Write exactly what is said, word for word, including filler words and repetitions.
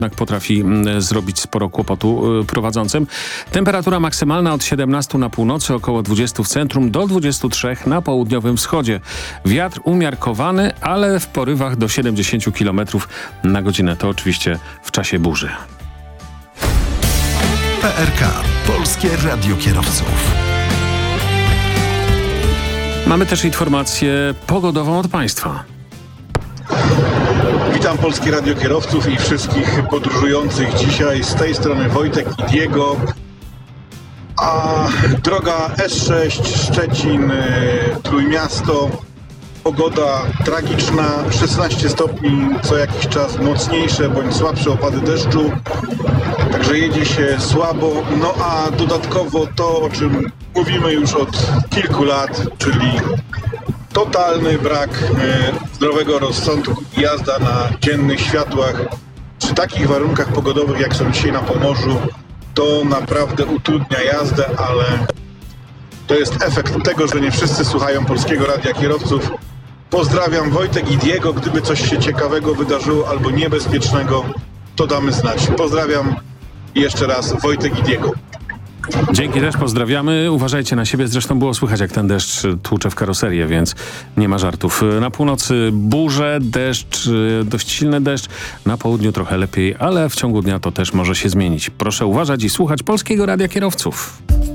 potrafi zrobić sporo kłopotu prowadzącym. Temperatura maksymalna od siedemnastu na północy, około dwudziestu w centrum, do dwudziestu trzech na południowym wschodzie. Wiatr umiarkowany, ale w porywach do siedemdziesięciu kilometrów na godzinę. To oczywiście w czasie burzy. P R K. Polskie Radio Kierowców. Mamy też informację pogodową od państwa. Witam Polskie Radio Kierowców i wszystkich podróżujących dzisiaj. Z tej strony Wojtek i Diego. A droga S sześć Szczecin, Trójmiasto. Pogoda tragiczna, szesnaście stopni, co jakiś czas mocniejsze bądź słabsze opady deszczu. Także jedzie się słabo. No a dodatkowo to, o czym mówimy już od kilku lat, czyli totalny brak e, zdrowego rozsądku, jazda na dziennych światłach. Przy takich warunkach pogodowych, jak są dzisiaj na Pomorzu, to naprawdę utrudnia jazdę, ale to jest efekt tego, że nie wszyscy słuchają Polskiego Radia Kierowców. Pozdrawiam, Wojtek i Diego. Gdyby coś się ciekawego wydarzyło albo niebezpiecznego, to damy znać. Pozdrawiam i jeszcze raz Wojtek i Diego. Dzięki, też pozdrawiamy. Uważajcie na siebie. Zresztą było słychać, jak ten deszcz tłucze w karoserię, więc nie ma żartów. Na północy burze, deszcz, dość silny deszcz. Na południu trochę lepiej, ale w ciągu dnia to też może się zmienić. Proszę uważać i słuchać Polskiego Radia Kierowców.